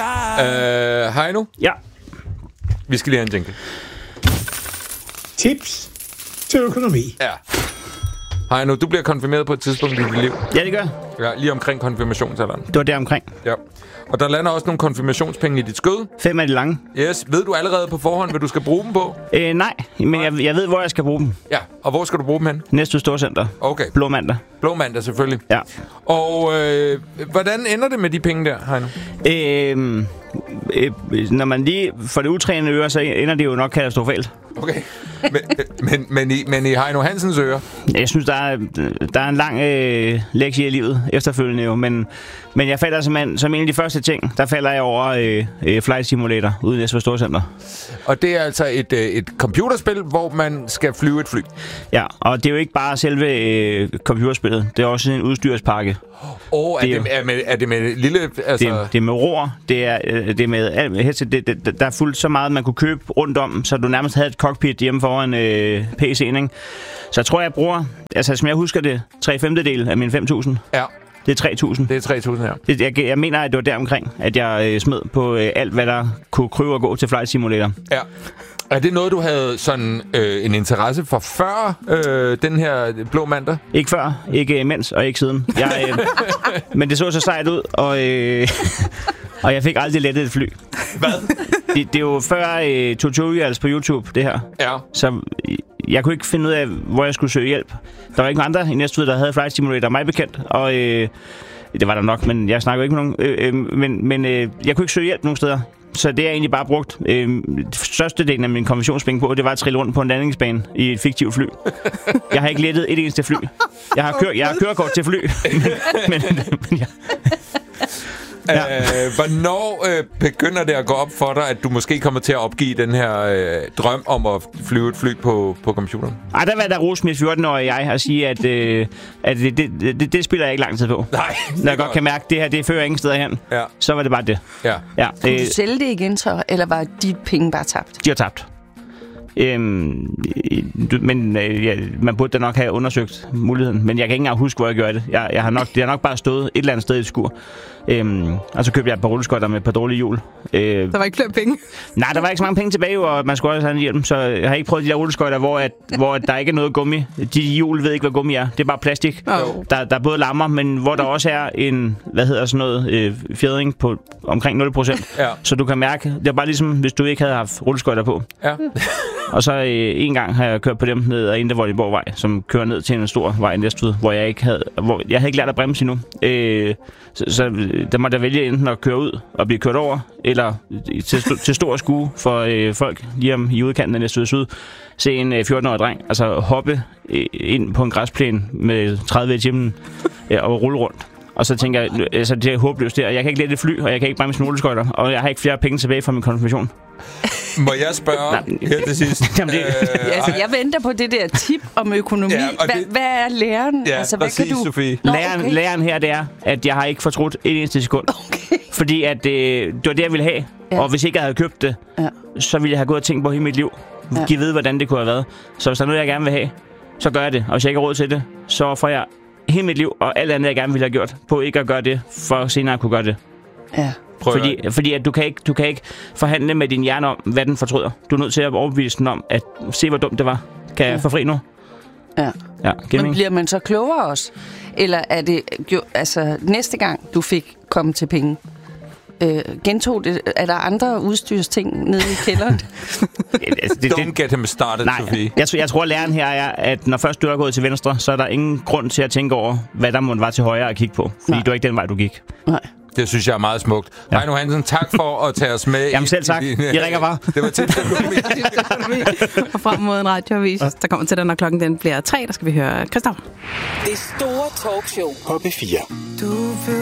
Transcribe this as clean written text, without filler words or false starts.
Heino? Ja. Vi skal lige have en jingle. Tips til økonomi. Ja. Heino, du bliver konfirmeret på et tidspunkt i dit liv. Ja, det gør. Ja, lige omkring konfirmationsalderen. Det var der omkring. Ja. Og der lander også nogle konfirmationspenge i dit skød. 5 af de lange. Yes. Ved du allerede på forhånd, hvad du skal bruge dem på? Nej, men jeg ved, hvor jeg skal bruge dem. Ja. Og hvor skal du bruge dem hen? Næste Storcenter. Okay. Blå mandag. Blå mandag, selvfølgelig. Ja. Og hvordan ender det med de penge der, Heino? Når man lige får det utrænede øre, så ender det jo nok katastrofalt. Okay. Men i Heino Hansens ører? Jeg synes, der er en lang lektie i livet efterfølgende jo, men jeg falder simpelthen, som en af de første ting, der falder jeg over Flight Simulator ude i Næstved Storcenter. Og det er altså et computerspil, hvor man skal flyve et fly? Ja, og det er jo ikke bare selve computerspillet, det er også en udstyrspakke. Er det med lille... Altså... Det er med roer, det er med... Der er fuldt så meget, man kunne købe rundt om, så du nærmest havde et cockpit hjemme foran PC'en, ikke? Så jeg tror, jeg bruger... Altså, som jeg husker det, 3/5 af mine 5.000. Ja. Det er 3.000. Det er 3.000, ja. Jeg mener, at det var deromkring, at jeg smed på alt, hvad der kunne krybe og gå til Flight Simulator. Ja. Er det noget, du havde sådan en interesse for før den her blå mandag? Ikke før, ikke mens og ikke siden. Men det så sejt ud, og jeg fik aldrig lettet et fly. Hvad? Det er jo før tutorials på YouTube, det her. Ja. Så jeg kunne ikke finde ud af, hvor jeg skulle søge hjælp. Der var ikke andre i Næstved, der havde Flight Simulator, mig bekendt. Og det var der nok, men jeg snakker ikke med nogen. Men jeg kunne ikke søge hjælp nogen steder. Så det har jeg egentlig bare brugt størstedelen af min konversionspenge på, det var at trille rundt på en landingsbane i et fiktivt fly. Jeg har ikke lettet et eneste fly. Jeg har kørekort til fly. men ja. Ja. Hvornår begynder det at gå op for dig, at du måske kommer til at opgive den her drøm om at flyve et fly på computeren? Ej, der var der rose mit 14-årige jeg og sige, at det spiller jeg ikke lang tid på. Nej. Når jeg godt kan mærke, at det her, det fører ingen steder hen. Ja. Så var det bare det. Ja. Kunne du sælge det igen så, eller var de penge bare tabt? De har tabt. Man burde da nok have undersøgt muligheden, men jeg kan ikke engang huske, hvor jeg gjorde det. Det har nok bare stået et eller andet sted i et skur. Og så købte jeg et par rulleskøjter med et par dårlige hjul. Der var ikke flere penge? Nej, der var ikke så mange penge tilbage, og man skulle også have en hjelm, så jeg har ikke prøvet de der rulleskøjter, hvor der ikke er noget gummi. De hjul ved ikke, hvad gummi er. Det er bare plastik. Der er både lammer, men hvor der også er en, fjedring på omkring 0%. Ja. Så du kan mærke, det er bare ligesom, hvis du ikke havde haft rulleskøjter på. Ja. Og så en gang har jeg kørt på dem ned ad Indre Vordingborgvej, som kører ned til en stor vej i Næstved, hvor jeg havde ikke lært at bremse endnu. Så der måtte jeg vælge enten at køre ud og blive kørt over, eller til stor skue for folk lige om i udkanten af Næstved Syd, se en 14-årig dreng altså hoppe ind på en græsplæne med 30 i timen og rulle rundt. Og så tænker jeg, altså det er håbløst der. Jeg kan ikke lette et fly, og jeg kan ikke bremse nogle rulleskøjter, og jeg har ikke flere penge tilbage fra min konfirmation. Må jeg spørge her til sidst? Jeg venter på det der tip om økonomi. Ja, hvad er læren? Ja, altså, hvad præcis, kan du... Sofie. Læren her, det er, at jeg har ikke fortrudt et eneste sekund. Okay. Fordi at, det var det, jeg ville have. Ja. Og hvis ikke jeg havde købt det, så ville jeg have gået og tænkt på hele mit liv. Giv ved, hvordan det kunne have været. Så hvis der er noget, jeg gerne vil have, så gør jeg det. Og hvis jeg ikke har råd til det, så får jeg hele mit liv og alt andet, jeg gerne ville have gjort, på ikke at gøre det, for senere at kunne gøre det. Ja. Fordi at du kan ikke forhandle med din hjerne om, hvad den fortryder. Du er nødt til at overbevise den om, at se, hvor dumt det var. Kan jeg få fri nu? Ja. Men bliver man så klogere også? Eller er det næste gang, du fik kommet til penge? Gentog det? Er der andre udstyrsting nede i kælderen? Don't get him started, Sofie. Jeg tror, læren her er, at når først du er gået til venstre, så er der ingen grund til at tænke over, hvad der må være til højre at kigge på. Fordi det var ikke den vej, du gik. Nej. Det synes jeg er meget smukt. Ja. Heino Hansen, tak for at tage os med. Jamen selv tak. I ringer bare. Det var tips til økonomi. Og frem mod en radioavis, der kommer til den, når klokken den bliver 3, der skal vi høre Christoffer. Det store talkshow på P4.